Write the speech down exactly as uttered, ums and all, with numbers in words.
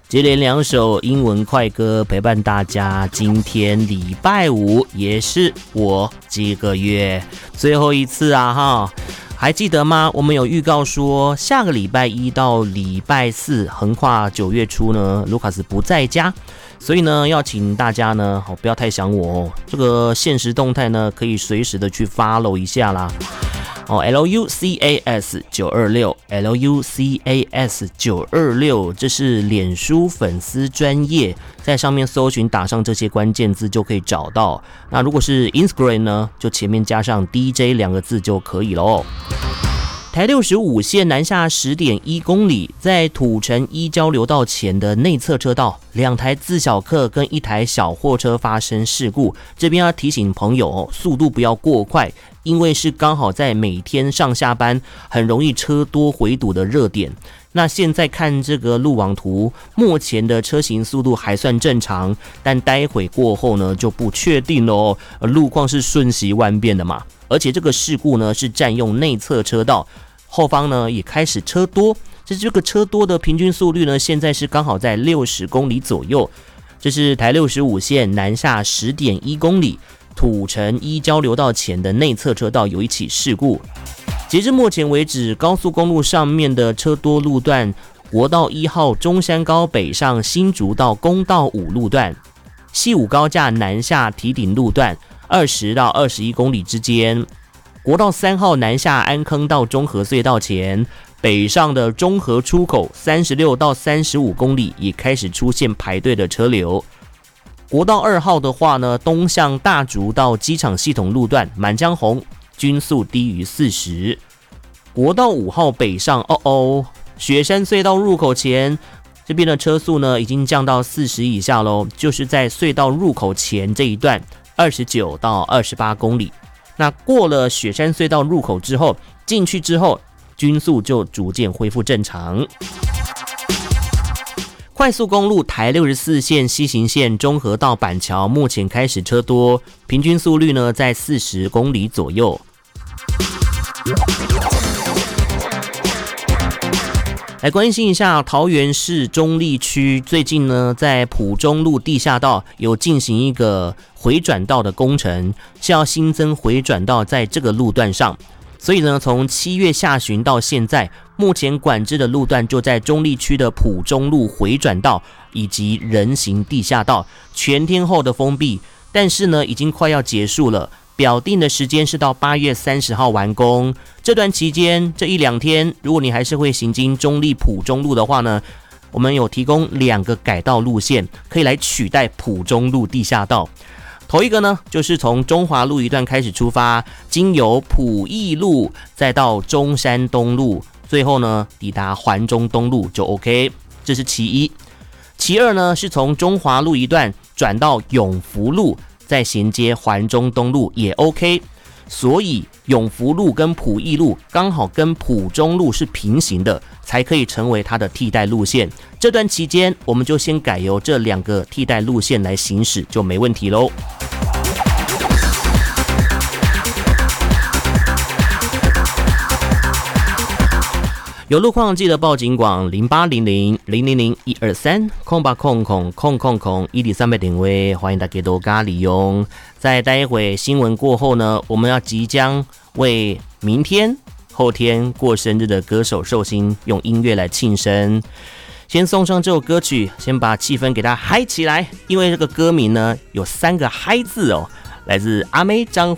接连两首英文快歌陪伴大家。今天礼拜五也是我这个月最后一次啊哈，还记得吗？我们有预告说下个礼拜一到礼拜四横跨九月初呢，卢卡斯不在家，所以呢要请大家呢不要太想我哦，这个限时动态呢可以随时的去 follow 一下啦。哦 ，L U C A S 九二六 L U C A S 九二六，这是脸书粉丝专页，在上面搜寻打上这些关键字就可以找到。那如果是 Instagram 呢，就前面加上 D J 两个字就可以咯。台六十五线南下 十点一公里，在土城一交流道前的内侧车道，两台自小客跟一台小货车发生事故。这边要提醒朋友哦，速度不要过快，因为是刚好在每天上下班很容易车多回堵的热点。那现在看这个路网图，目前的车行速度还算正常，但待会过后呢就不确定了哦。路况是瞬息万变的嘛，而且这个事故呢是占用内侧车道，后方呢也开始车多，这这个车多的平均速率呢现在是刚好在六十公里左右。这是台六十五线南下 十点一公里，土城一交流道前的内侧车道有一起事故。截至目前为止，高速公路上面的车多路段，国道一号中山高北上新竹到公道五路段，西武高架南下堤顶路段二十到二十一公里之间，国道三号南下安坑到中和隧道前，北上的中和出口三十六到三十五公里也开始出现排队的车流。国道二号的话呢，东向大竹到机场系统路段满江红均速低于四十。国道五号北上，哦哦，雪山隧道入口前这边的车速呢已经降到四十以下咯，就是在隧道入口前这一段二十九到二十八公里。那过了雪山隧道入口之后，进去之后均速就逐渐恢复正常。快速公路台六十四线西行线中和到板桥目前开始车多，平均速率呢在四十公里左右。来关心一下桃园市中坜区，最近呢在埔中路地下道有进行一个回转道的工程，是要新增回转道在这个路段上。所以呢，从七月下旬到现在，目前管制的路段就在中坜区的埔中路回转道以及人行地下道全天候的封闭，但是呢，已经快要结束了。表定的时间是到八月三十号完工。这段期间，这一两天，如果你还是会行经中坜埔中路的话呢，我们有提供两个改道路线，可以来取代埔中路地下道。头一个呢，就是从中华路一段开始出发，经由埔义路，再到中山东路，最后呢抵达环中东路就 OK， 这是其一。其二呢，是从中华路一段转到永福路，再衔接环中东路也 OK。所以永福路跟埔义路刚好跟埔中路是平行的，才可以成为它的替代路线。这段期间我们就先改由这两个替代路线来行驶，就没问题咯。有路况记得报警广零八零零零零零一二三空八空空空空空一零三百点位，欢迎大家多加利用。在待会新闻过后呢，我们要即将为明天、后天过生日的歌手寿星用音乐来庆生。先送上这首歌曲，先把气氛给它嗨起来，因为这个歌名呢有三个嗨字哦，来自阿妹张